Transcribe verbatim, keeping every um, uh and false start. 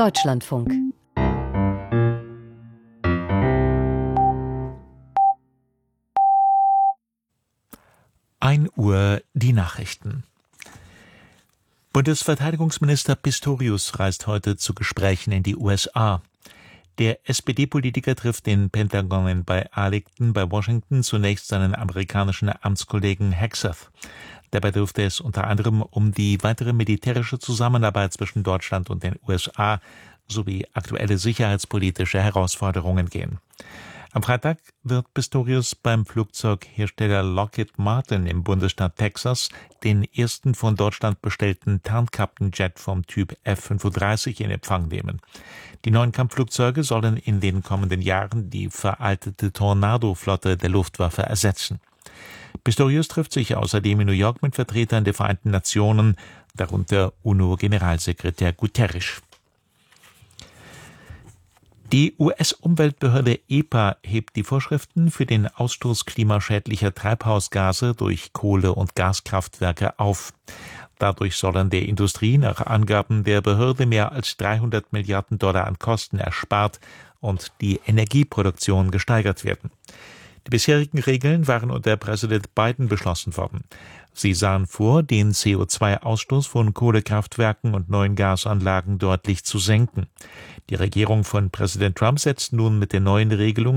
Deutschlandfunk. ein Uhr die Nachrichten. Bundesverteidigungsminister Pistorius reist heute zu Gesprächen in die U S A. Der S P D-Politiker trifft in Pentagon bei Arlington bei Washington zunächst seinen amerikanischen Amtskollegen Hegseth. Dabei dürfte es unter anderem um die weitere militärische Zusammenarbeit zwischen Deutschland und den U S A sowie aktuelle sicherheitspolitische Herausforderungen gehen. Am Freitag wird Pistorius beim Flugzeughersteller Lockheed Martin im Bundesstaat Texas den ersten von Deutschland bestellten Tarnkappenjet vom Typ F fünfunddreißig in Empfang nehmen. Die neuen Kampfflugzeuge sollen in den kommenden Jahren die veraltete Tornado-Flotte der Luftwaffe ersetzen. Pistorius trifft sich außerdem in New York mit Vertretern der Vereinten Nationen, darunter UNO-Generalsekretär Guterres. Die U S-Umweltbehörde E P A hebt die Vorschriften für den Ausstoß klimaschädlicher Treibhausgase durch Kohle- und Gaskraftwerke auf. Dadurch sollen der Industrie nach Angaben der Behörde mehr als dreihundert Milliarden Dollar an Kosten erspart und die Energieproduktion gesteigert werden. Die bisherigen Regeln waren unter Präsident Biden beschlossen worden. Sie sahen vor, den C O zwei Ausstoß von Kohlekraftwerken und neuen Gasanlagen deutlich zu senken. Die Regierung von Präsident Trump setzt nun mit der neuen Regelung